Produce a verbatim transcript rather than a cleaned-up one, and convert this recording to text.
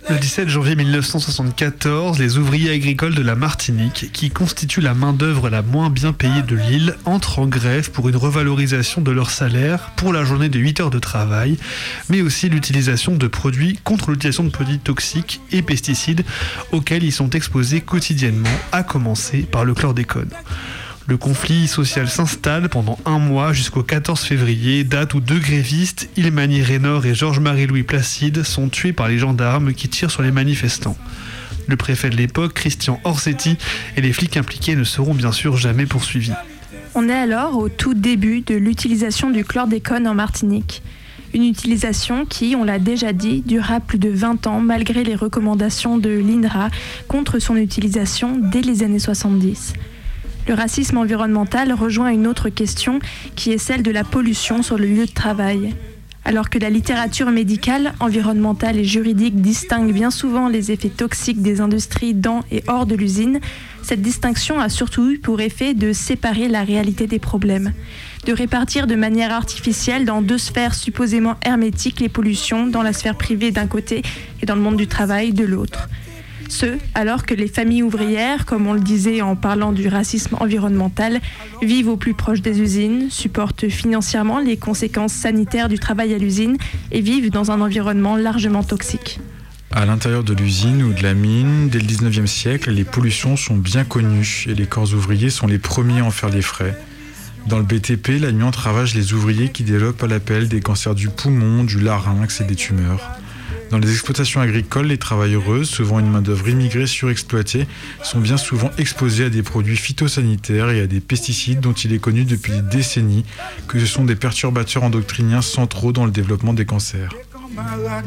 Le dix-sept janvier mille neuf cent soixante-quatorze, les ouvriers agricoles de la Martinique, qui constituent la main-d'œuvre la moins bien payée de l'île, entrent en grève pour une revalorisation de leur salaire pour la journée de huit heures de travail, mais aussi l'utilisation de produits contre l'utilisation de produits toxiques et pesticides auxquels ils sont exposés quotidiennement, à commencer par le chlordécone. Le conflit social s'installe pendant un mois jusqu'au quatorze février, date où deux grévistes, Ilmani Raynor et Georges-Marie-Louis Placide, sont tués par les gendarmes qui tirent sur les manifestants. Le préfet de l'époque, Christian Orsetti, et les flics impliqués ne seront bien sûr jamais poursuivis. On est alors au tout début de l'utilisation du chlordécone en Martinique. Une utilisation qui, on l'a déjà dit, durera plus de vingt ans malgré les recommandations de l'I N R A contre son utilisation dès les années soixante-dix. Le racisme environnemental rejoint une autre question qui est celle de la pollution sur le lieu de travail. Alors que la littérature médicale, environnementale et juridique distingue bien souvent les effets toxiques des industries dans et hors de l'usine, cette distinction a surtout eu pour effet de séparer la réalité des problèmes, de répartir de manière artificielle dans deux sphères supposément hermétiques les pollutions dans la sphère privée d'un côté et dans le monde du travail de l'autre. Ce, alors que les familles ouvrières, comme on le disait en parlant du racisme environnemental, vivent au plus proche des usines, supportent financièrement les conséquences sanitaires du travail à l'usine et vivent dans un environnement largement toxique. À l'intérieur de l'usine ou de la mine, dès le dix-neuvième siècle, les pollutions sont bien connues et les corps ouvriers sont les premiers à en faire les frais. Dans le B T P, l'amiante ravage les ouvriers qui développent à l'appel des cancers du poumon, du larynx et des tumeurs. Dans les exploitations agricoles, les travailleuses, souvent une main-d'œuvre immigrée surexploitée, sont bien souvent exposées à des produits phytosanitaires et à des pesticides dont il est connu depuis des décennies que ce sont des perturbateurs endocriniens centraux dans le développement des cancers.